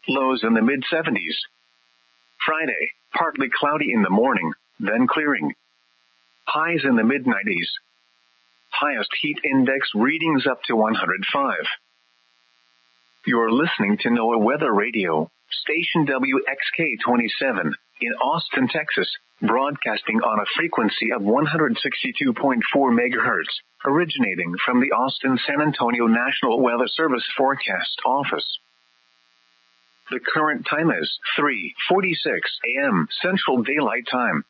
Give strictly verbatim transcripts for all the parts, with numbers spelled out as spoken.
Lows in the mid seventies. Friday, partly cloudy in the morning, then clearing. Highs in the mid nineties. Highest heat index readings up to one hundred five. You're listening to NOAA Weather Radio, station W X K twenty-seven, in Austin, Texas, broadcasting on a frequency of one hundred sixty-two point four megahertz, originating from the Austin-San Antonio National Weather Service Forecast Office. The current time is three forty-six a.m. Central Daylight Time.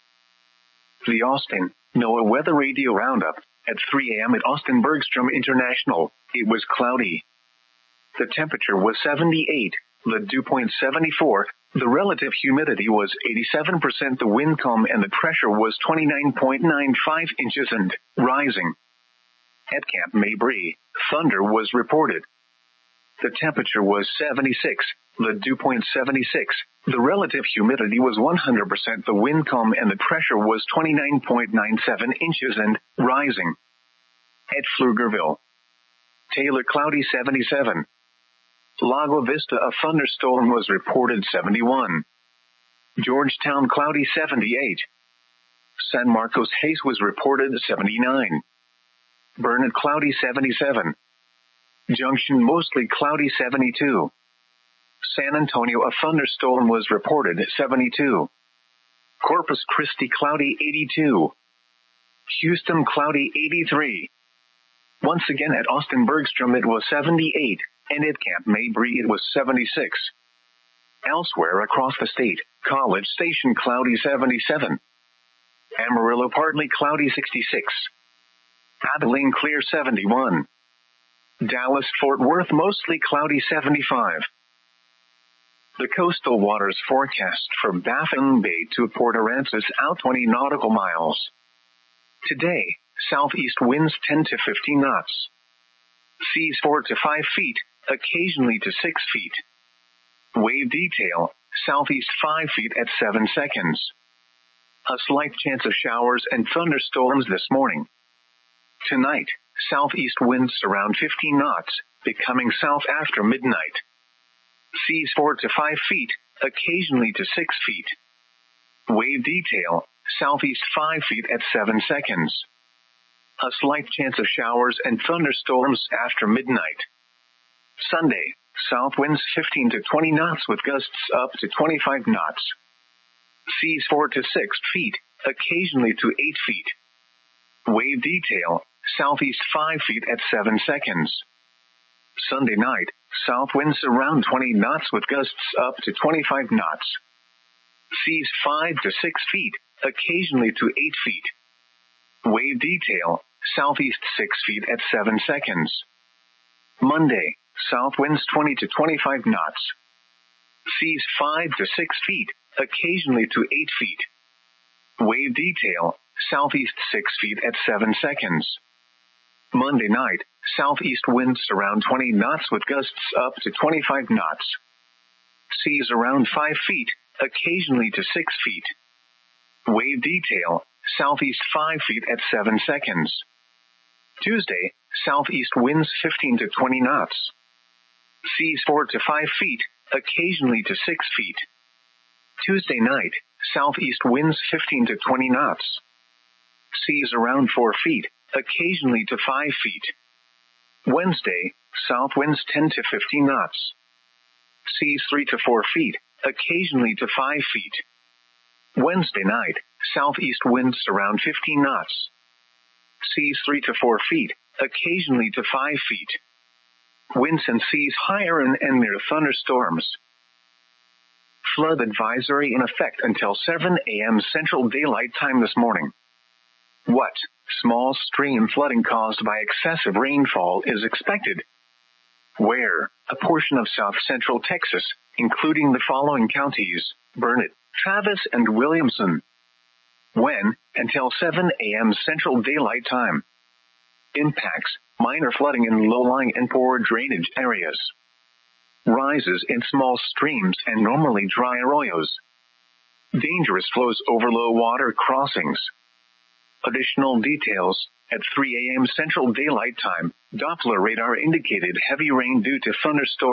The Austin NOAA Weather Radio Roundup. At three a.m. at Austin Bergstrom International, it was cloudy. The temperature was seventy-eight, the dew point seventy-four, the relative humidity was eighty-seven percent, the wind calm and the pressure was twenty-nine point nine five inches and rising. At Camp Mabry, thunder was reported. The temperature was seventy-six, the dew point seventy-six, the relative humidity was one hundred percent, the wind calm and the pressure was twenty-nine point nine seven inches and rising. At Pflugerville, Taylor cloudy seventy-seven. Lago Vista a thunderstorm was reported seventy-one. Georgetown cloudy seventy-eight. San Marcos haze was reported seventy-nine. Burnett cloudy seventy-seven. Junction mostly cloudy seventy-two. San Antonio a thunderstorm was reported seventy-two. Corpus Christi cloudy eighty-two. Houston cloudy eighty-three. Once again at Austin Bergstrom it was seventy-eight, and at Camp Mabry it was seventy-six. Elsewhere across the state, College Station cloudy seventy-seven. Amarillo partly cloudy sixty-six. Abilene clear seventy-one. Dallas-Fort Worth mostly cloudy seventy-five. The coastal waters forecast from Baffin Bay to Port Aransas out twenty nautical miles. Today, southeast winds ten to fifteen knots. Seas four to five feet, occasionally to six feet. Wave detail, southeast five feet at seven seconds. A slight chance of showers and thunderstorms this morning. Tonight, southeast winds around fifteen knots, becoming south after midnight. Seas four to five feet, occasionally to six feet. Wave detail, southeast five feet at seven seconds. A slight chance of showers and thunderstorms after midnight. Sunday, south winds fifteen to twenty knots with gusts up to twenty-five knots. Seas four to six feet, occasionally to eight feet. Wave detail, southeast five feet at seven seconds. Sunday night, south winds around twenty knots with gusts up to twenty-five knots. Seas five to six feet, occasionally to eight feet. Wave detail, southeast six feet at seven seconds. Monday, south winds twenty to twenty-five knots. Seas five to six feet, occasionally to eight feet. Wave detail, southeast six feet at seven seconds. Monday night, southeast winds around twenty knots with gusts up to twenty-five knots. Seas around five feet, occasionally to six feet. Wave detail, southeast five feet at seven seconds. Tuesday, southeast winds fifteen to twenty knots. Seas four to five feet, occasionally to six feet. Tuesday night, southeast winds fifteen to twenty knots. Seas around four feet, occasionally to five feet. Wednesday, south winds ten to fifteen knots. Seas three to four feet, occasionally to five feet. Wednesday night, southeast winds around fifteen knots. Seas three to four feet, occasionally to five feet. Winds and seas higher and, and near thunderstorms. Flood advisory in effect until seven a.m. Central Daylight Time this morning. What? Small stream flooding caused by excessive rainfall is expected. Where? A portion of south central Texas, including the following counties: Burnett, Travis, and Williamson. When? Until seven a.m. Central Daylight Time. Impacts: minor flooding in low-lying and poor drainage areas. Rises in small streams and normally dry arroyos. Dangerous flows over low water crossings. Additional details: at three a.m. Central Daylight Time, Doppler radar indicated heavy rain due to thunderstorms.